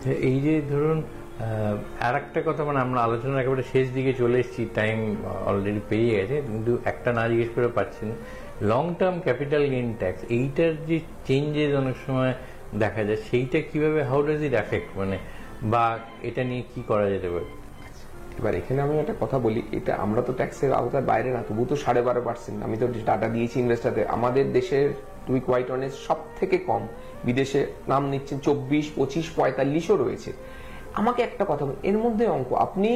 এই যে ধরুন আর একটা কথা, মানে আমরা আলোচনার একেবারে শেষ দিকে চলে এসেছি, টাইম অলরেডি পেরিয়ে গেছে, কিন্তু একটা না জিজ্ঞেস করে পারছি না, long term capital gain tax, এইটার যে চেঞ্জেস অনেক সময় দেখা যায়, সেইটা কিভাবে, হাউ ডাজ ইট এফেক্ট, মানে বা এটা নিয়ে কি করা যেতে পারে? এবার এখানে আমি একটা কথা বলি, এটা আমরা তো ট্যাক্সের আওতার বাইরে না, তবু তো 12.5%। আমি তো ডাটা দিয়েছি ইনভেস্টারতে, আমাদের দেশের টু বি কোয়াইট অনেস্ট সব থেকে কম, বিদেশে নাম নিচ্ছেন 24, 25, 45ও রয়েছে। আমাকে একটা কথা বলি, এর মধ্যে অঙ্ক আপনি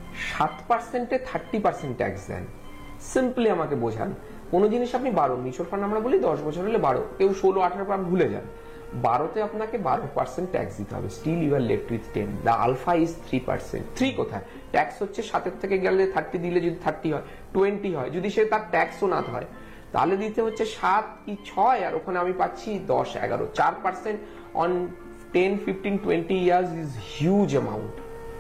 7%-এ 30% ট্যাক্স দেন, সিম্পলি আমাকে বোঝান। কোনো জিনিস আপনি 12, মিউচুয়াল ফান্ড আমরা বলি 10 বছর হলে 12, কেউ 16-18 পর ভুলে যান, 12তে আপনাকে 12% ট্যাক্স দিতে হবে, still you R left with 10, the alpha is 3%। 3 কোথায়? ট্যাক্স হচ্ছে 7 থেকে গেলে 30 দিলে যদি 30 হয়, 20 হয়, যদি সে তার ট্যাক্সও না হয় তাহলে দিতে হচ্ছে 7 কি 6, আর ওখানে আমি পাচ্ছি 10, 11, 4% on 10, 15, 20 years is huge amount.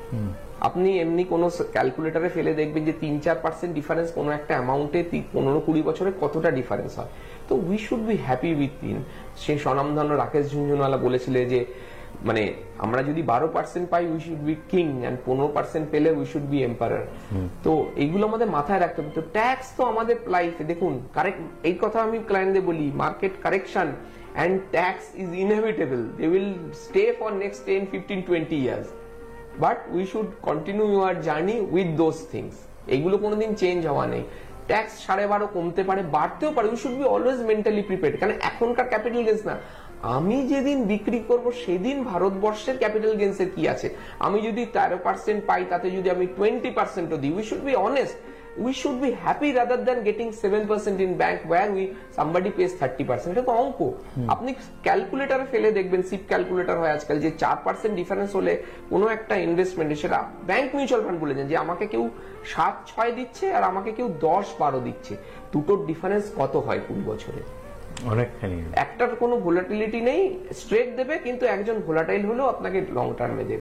আপনি এমনি কোনো ক্যালকুলেটারে ফেলে দেখবেন যে 3-4% ডিফারেন্স কোনো একটা অ্যামাউন্টে 15-20 বছরে কতটা ডিফারেন্স হয়। তো we should be happy with সেই স্বনামধন্য রাকেশ ঝুনঝুনওয়ালা বলেছিলেন যে মানে আমরা যদি 12% পাই we should be king, and 15% পেলে উই শুড বি এম্পারার। তো এইগুলো আমাদের মাথায় রাখতে হবে। তো ট্যাক্স তো আমাদের লাইফে দেখুন, কারেক্ট, এই কথা আমি ক্লায়েন্টদের বলি, market correction and tax is inevitable. They will stay for next 10, 15, 20 years. But we should continue our journey with those things. এগুলো কোনোদিন চেঞ্জ হওয়া নেই। ট্যাক্স 12.5 কমতে পারে, বাড়তেও পারে, we should be always mentally prepared। কারণ এখনকার ক্যাপিটাল গেইনস না, আমি যেদিন বিক্রি করব সেদিন ভারতবর্ষের ক্যাপিটাল গেইনস এর কি আছে। আমি যদি 13% পাই, তাতে যদি আমি 20% ও দিই, we should be honest. We should be happy rather than getting 7% in bank where somebody pays 30%. এটা তো অঙ্ক। আপনি ক্যালকুলেটরে ফেলে দেখবেন, সিপ ক্যালকুলেটর হয় আজকাল, যে 4% ডিফারেন্স হলে কোনো একটা ইনভেস্টমেন্টে, সেটা ব্যাংক মিউচুয়াল ফান্ড বলে যান, যে আমাকে কেউ 7-6 দিচ্ছে আর আমাকে কেউ 10-12 দিচ্ছে, দুটোর ডিফারেন্স কত হয় 20 বছরে? অনেকখানি। একটার কোনো ভোলাটিলিটি নেই, স্ট্রেট দেবে, কিন্তু একজন ভোলাটাইল হলেও আপনাকে লং টার্মে দেবে।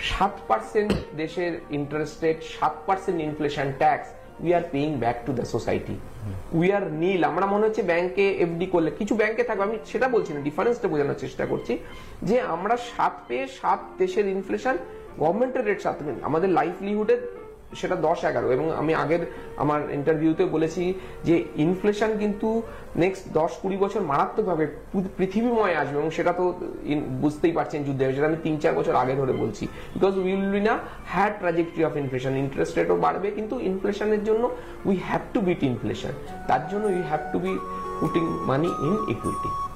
7% দেশের interest rate, 7% inflation tax, we are paying back to the society. We are nil. আমরা মনে হচ্ছে ব্যাংকে এফডি করলে, কিছু ব্যাংকে থাকবে, আমি সেটা বলছি না, ডিফারেন্সটা বোঝানোর চেষ্টা করছি, যে আমরা 7 পেয়ে 7 দেশের ইনফ্লেশন, গভর্নমেন্টের রেট 7, আমাদের লাইভলিহুডে সেটা 10-11। এবং আমি আগের আমার ইন্টারভিউতে বলেছি যে ইনফ্লেশন কিন্তু নেক্সট 10-20 বছর মারাত্মকভাবে পৃথিবীময় আসবে, এবং সেটা তো বুঝতেই পারছেন যুদ্ধে, সেটা আমি 3-4 বছর আগে ধরে বলছি। বিকজ উই উইল বি না had trajectory of inflation, interest রেটও বাড়বে, কিন্তু ইনফ্লেশনের জন্য we have to bit inflation, তার জন্য we have to B putting money in equity.